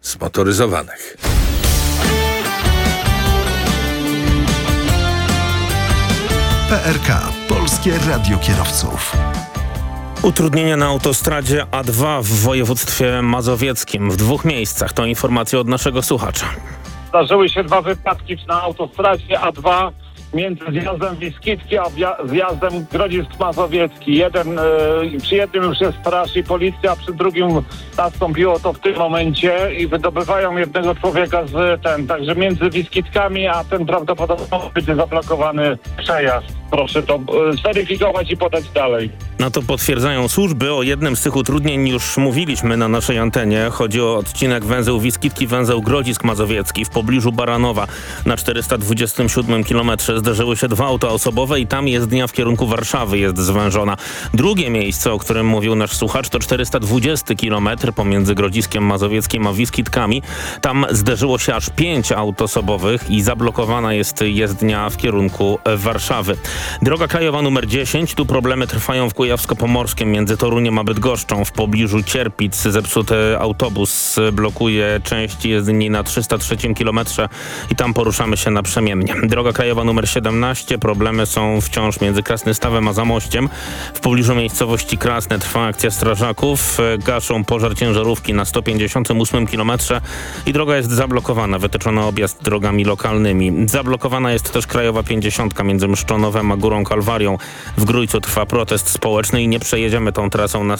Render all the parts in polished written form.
zmotoryzowanych. PRK, Polskie Radio Kierowców. Utrudnienia na autostradzie A2 w województwie mazowieckim w 2 miejscach. To informacja od naszego słuchacza. Zdarzyły się 2 wypadki na autostradzie A2 między zjazdem Wiskitki a zjazdem Grodzisk Mazowiecki. Przy jednym już jest straż i policja, przy drugim nastąpiło to w tym momencie i wydobywają jednego człowieka także między Wiskitkami a ten prawdopodobnie będzie zablokowany przejazd. Proszę to zweryfikować i podać dalej. No to potwierdzają służby. O jednym z tych utrudnień już mówiliśmy na naszej antenie. Chodzi o odcinek węzeł Wiskitki, węzeł Grodzisk Mazowiecki w pobliżu Baranowa. Na 427 km zdarzyły się 2 auta osobowe i tam jezdnia w kierunku Warszawy jest zwężona. Drugie miejsce, o którym mówił nasz słuchacz, to 420 km pomiędzy Grodziskiem Mazowieckim a Wiskitkami. Tam zderzyło się aż 5 aut osobowych i zablokowana jest jezdnia w kierunku Warszawy. Droga krajowa numer 10. Tu problemy trwają w Kujawsko-Pomorskiem między Toruniem a Bydgoszczą. W pobliżu Cierpic zepsuty autobus blokuje część jezdni na 303 km i tam poruszamy się naprzemiennie. Droga krajowa numer 17. Problemy są wciąż między Krasnystawem a Zamościem. W pobliżu miejscowości Krasne trwa akcja strażaków. Gaszą pożar ciężarówki na 158 km i droga jest zablokowana. Wytyczono objazd drogami lokalnymi. Zablokowana jest też krajowa 50 między Mszczonowem a Górą Kalwarią. W Grójcu trwa protest społeczny i nie przejedziemy tą trasą na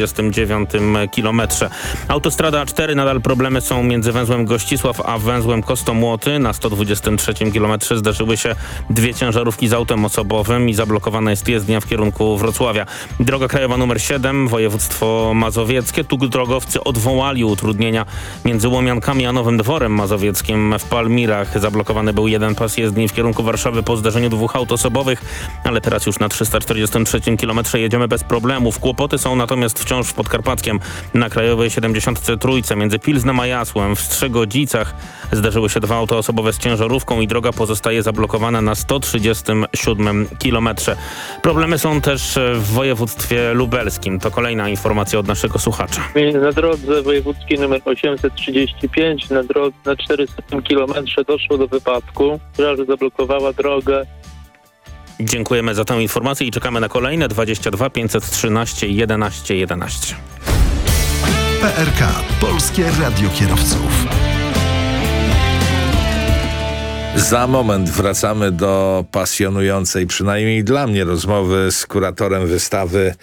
149 km. Autostrada A4 nadal problemy są między węzłem Gościsław a węzłem Kostomłoty. Na 123 km zdarzyły się 2 ciężarówki z autem osobowym i zablokowana jest jezdnia w kierunku Wrocławia. Droga krajowa numer 7, województwo mazowieckie. Tu drogowcy odwołali utrudnienia między Łomiankami a Nowym Dworem Mazowieckim. W Palmirach zablokowany był 1 pas jezdni w kierunku Warszawy po zdarzeniu 2 aut osobowych, ale teraz już na 343 km jedziemy bez problemów. Kłopoty są natomiast wciąż w Podkarpackiem. Na krajowej 73 między Pilznem a Jasłem w Strzegodzicach zdarzyły się 2 auta osobowe z ciężarówką i droga pozostaje zablokowana na 137 km. Problemy są też w województwie lubelskim. To kolejna informacja od naszego słuchacza. Na drodze wojewódzkiej nr 835 na 400 km doszło do wypadku. Straż zablokowała drogę. Dziękujemy za tę informację i czekamy na kolejne 22 513 11 11. PRK, Polskie Radio Kierowców. Za moment wracamy do pasjonującej, przynajmniej dla mnie, rozmowy z kuratorem wystawy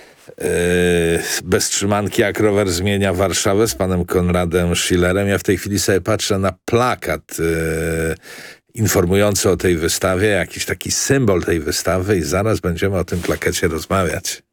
Bez trzymanki, jak rower zmienia Warszawę, z panem Konradem Schillerem. Ja w tej chwili sobie patrzę na plakat informujący o tej wystawie, jakiś taki symbol tej wystawy i zaraz będziemy o tym plakacie rozmawiać.